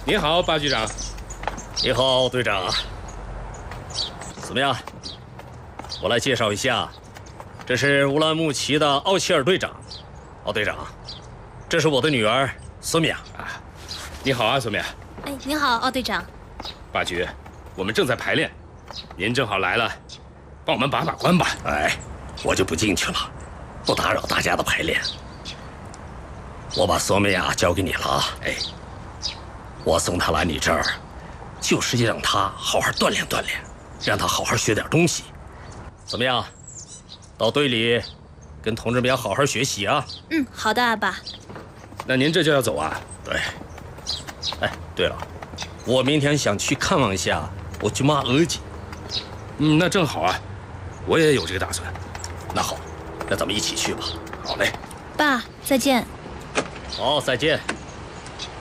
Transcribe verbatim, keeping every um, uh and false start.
你好，巴局长。 你好，队长。怎么样？我来介绍一下，这是乌兰牧骑的奥齐尔队长。奥队长，这是我的女儿索米娅。 啊，你好啊，索米娅。 哎，你好，奥队长。 巴局，我们正在排练，您正好来了，帮我们把把关吧。 哎，我就不进去了，不打扰大家的排练。我把索米娅交给你了啊。哎，我送她来你这儿，就是让她好好锻炼锻炼，让她好好学点东西。怎么样？到队里跟同志们要好好学习啊。 嗯，好的，阿爸。 那您这就要走啊？ 对。哎，对了，我明天想去看望一下我舅妈额吉。 嗯，那正好啊，我也有这个打算。 那好，那咱们一起去吧。 好嘞。 爸，再见。 好，再见。